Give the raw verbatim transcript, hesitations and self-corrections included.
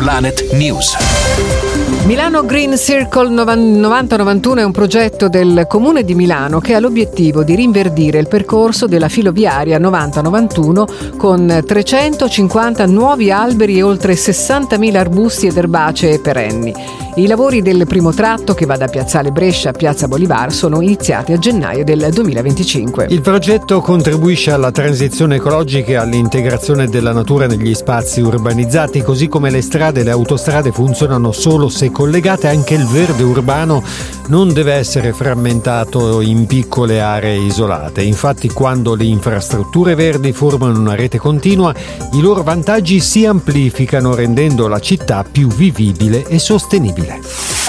Planet News. Milano Green Circle novanta novantuno è un progetto del Comune di Milano che ha l'obiettivo di rinverdire il percorso della filoviaria novanta novantuno con trecentocinquanta nuovi alberi e oltre sessantamila arbusti ed erbacee perenni. I lavori del primo tratto, che va da Piazzale Brescia a Piazza Bolivar, sono iniziati a gennaio del duemilaventicinque. Il progetto contribuisce alla transizione ecologica e all'integrazione della natura negli spazi urbanizzati, così come le strade e le autostrade funzionano solo se collegate. Anche il verde urbano non deve essere frammentato in piccole aree isolate. Infatti, quando le infrastrutture verdi formano una rete continua, i loro vantaggi si amplificano, rendendo la città più vivibile e sostenibile.